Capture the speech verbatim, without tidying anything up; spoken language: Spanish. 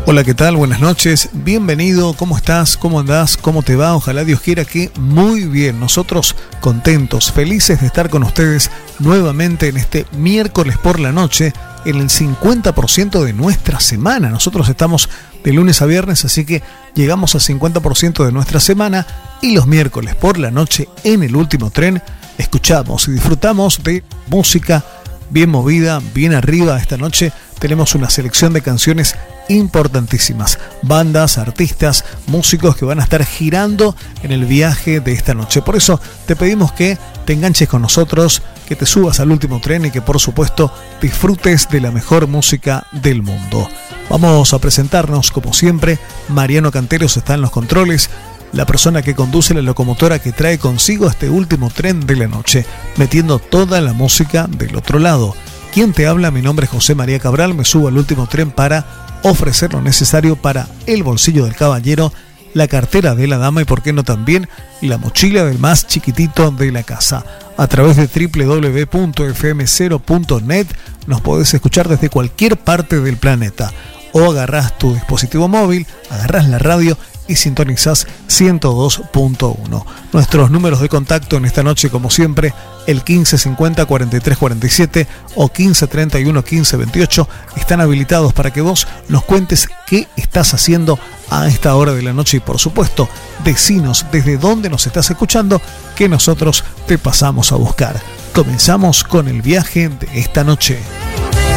Hola, ¿qué tal? Buenas noches, bienvenido, ¿cómo estás? ¿Cómo andás? ¿Cómo te va? Ojalá Dios quiera que muy bien. Nosotros contentos, felices de estar con ustedes nuevamente en este miércoles por la noche, en el cincuenta por ciento de nuestra semana. Nosotros estamos de lunes a viernes, así que llegamos al cincuenta por ciento de nuestra semana y los miércoles por la noche en el último tren escuchamos y disfrutamos de música bien movida, bien arriba. Esta noche tenemos una selección de canciones importantísimas, bandas, artistas, músicos que van a estar girando en el viaje de esta noche. Por eso te pedimos que te enganches con nosotros, que te subas al último tren y que por supuesto disfrutes de la mejor música del mundo. Vamos a presentarnos como siempre. Mariano Canteros está en los controles, la persona que conduce la locomotora que trae consigo este último tren de la noche, metiendo toda la música del otro lado. ¿Quién te habla? Mi nombre es José María Cabral, me subo al último tren para ofrecer lo necesario para el bolsillo del caballero, la cartera de la dama y por qué no también la mochila del más chiquitito de la casa. A través de doble u doble u doble u punto efe eme cero punto net nos podés escuchar desde cualquier parte del planeta. O agarrás tu dispositivo móvil, agarrás la radio y sintonizás ciento dos punto uno. Nuestros números de contacto en esta noche, como siempre, el quince cincuenta cuarenta y tres cuarenta y siete o quince treinta y uno quince veintiocho, están habilitados para que vos nos cuentes qué estás haciendo a esta hora de la noche y, por supuesto, decinos desde dónde nos estás escuchando, que nosotros te pasamos a buscar. Comenzamos con el viaje de esta noche.